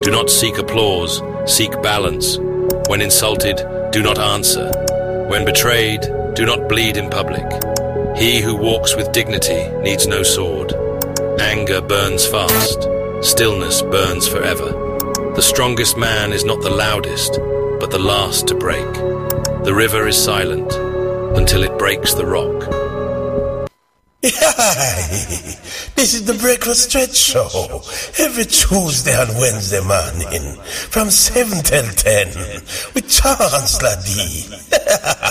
Do not seek applause, seek balance. When insulted, do not answer. When betrayed, do not bleed in public. He who walks with dignity needs no sword. Anger burns fast. Stillness burns forever. The strongest man is not the loudest, but the last to break. The river is silent until it breaks the rock. This is the Breakfast Stretch Show. Every Tuesday and Wednesday morning from 7 till 10 with Chancellor D.